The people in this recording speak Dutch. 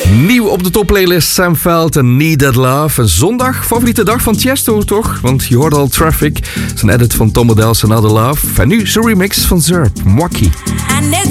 Nieuw op de topplaylist Sam Veld en Need That Love. Een zondag, favoriete dag van Tiesto toch? Want je hoorde al Traffic, zijn edit van Tom Odell's Another Love. En nu zijn remix van Zerp, Mwaki.